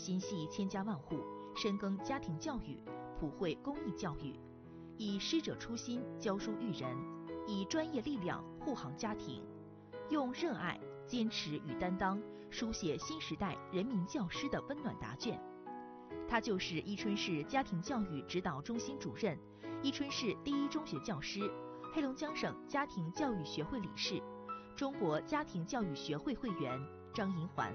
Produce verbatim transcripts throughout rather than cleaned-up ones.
心系千家万户，深耕家庭教育，普惠公益教育，以师者初心教书育人，以专业力量护航家庭，用热爱、坚持与担当书写新时代人民教师的温暖答卷。他就是伊春市家庭教育指导中心主任，伊春市第一中学教师，黑龙江省家庭教育学会理事，中国家庭教育学会会员张银环。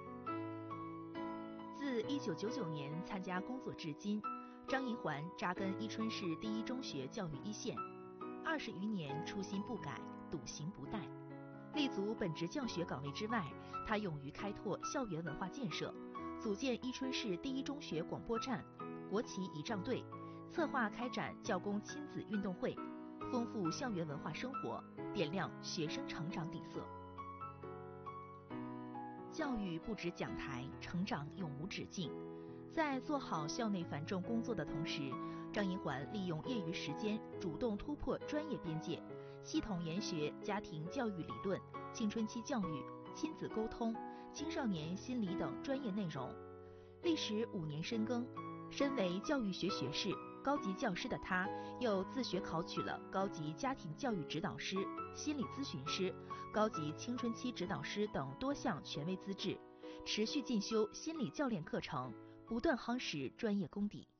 自一九九九年参加工作至今，张银环扎根伊春市第一中学教育一线，二十余年初心不改，笃行不怠。立足本职教学岗位之外，他勇于开拓校园文化建设，组建伊春市第一中学广播站、国旗仪仗队，策划开展教工亲子运动会，丰富校园文化生活，点亮学生成长底色。教育不止讲台，成长永无止境。在做好校内繁重工作的同时，张银环利用业余时间主动突破专业边界，系统研学家庭教育理论、青春期教育、亲子沟通、青少年心理等专业内容。历时五年深耕，身为教育学学士、高级教师的他，又自学考取了高级家庭教育指导师、心理咨询师、高级青春期指导师等多项权威资质，持续进修心理教练课程，不断夯实专业功底。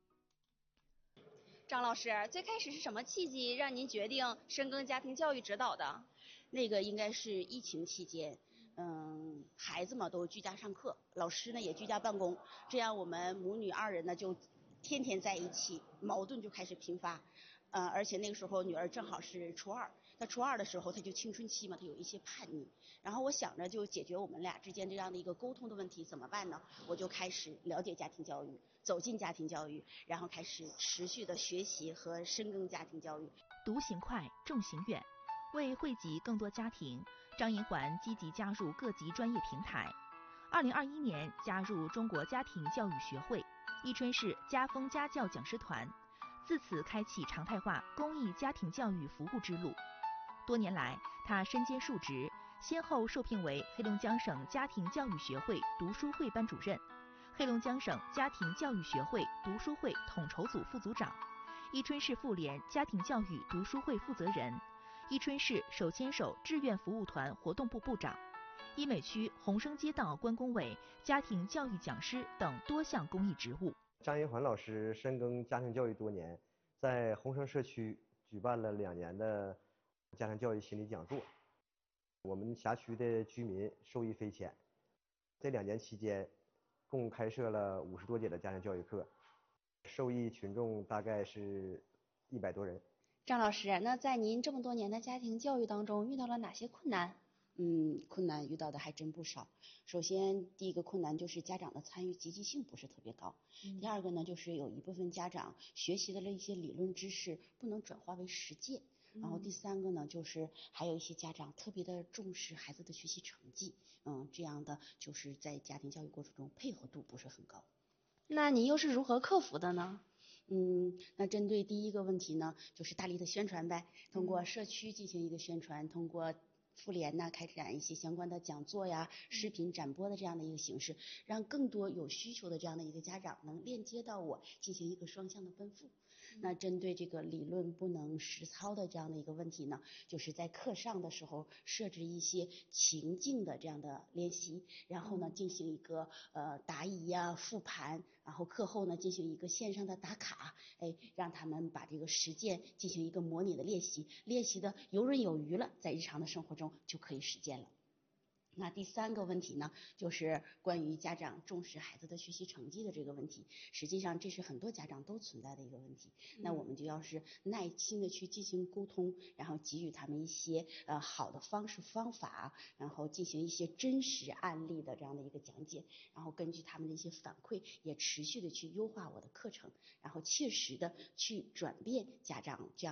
张老师，最开始是什么契机让您决定深耕家庭教育指导的？ 那个应该是疫情期间，嗯，孩子嘛都居家上课，老师呢也居家办公，这样我们母女二人呢就天天在一起，矛盾就开始频发。呃，而且那个时候女儿正好是初二，她初二的时候她就青春期嘛，她有一些叛逆。然后我想着就解决我们俩之间这样的一个沟通的问题，怎么办呢？我就开始了解家庭教育，走进家庭教育，然后开始持续的学习和深耕家庭教育。 独行快，众行远。为惠及更多家庭，张银环积极加入各级专业平台。二零二一年加入中国家庭教育学会、伊春市家风家教讲师团，自此开启常态化公益家庭教育服务之路。多年来，他身兼数职，先后受聘为黑龙江省家庭教育学会读书会班主任、黑龙江省家庭教育学会读书会统筹组副组长、伊春市妇联家庭教育读书会负责人、伊春市手牵手志愿服务团活动部部长、伊美区洪生街道关工委家庭教育讲师等多项公益职务。 张银环老师深耕家庭教育多年，在洪生社区举办了两年的家庭教育心理讲座，我们辖区的居民受益匪浅。这两年期间，共开设了五十多节的家庭教育课，受益群众大概是一百多人。 张老师，那在您这么多年的家庭教育当中，遇到了哪些困难？ 嗯，困难遇到的还真不少。首先，第一个困难就是家长的参与积极性不是特别高。嗯、第二个呢，就是有一部分家长学习的了一些理论知识不能转化为实践。嗯、然后第三个呢，就是还有一些家长特别的重视孩子的学习成绩，嗯，这样的就是在家庭教育过程中配合度不是很高。 那您又是如何克服的呢？ 嗯，那针对第一个问题呢，就是大力的宣传呗，通过社区进行一个宣传，通过妇联呢开展一些相关的讲座呀、视频展播的这样的一个形式，让更多有需求的这样的一个家长能链接到我，进行一个双向的奔赴。嗯、那针对这个理论不能实操的这样的一个问题呢，就是在课上的时候设置一些情境的这样的练习，然后呢进行一个呃答疑呀、复盘，然后课后呢进行一个线上的打卡，哎，让他们把这个实践进行一个模拟的练习，练习的游刃有余了，在日常的生活中就可以实践了。那第三个问题呢，就是关于家长重视孩子的学习成绩的这个问题，实际上这是很多家长都存在的一个问题。嗯、那我们就要是耐心的去进行沟通，然后给予他们一些呃好的方式方法，然后进行一些真实案例的这样的一个讲解，然后根据他们的一些反馈，也持续的去优化我的课程，然后切实的去转变家长这样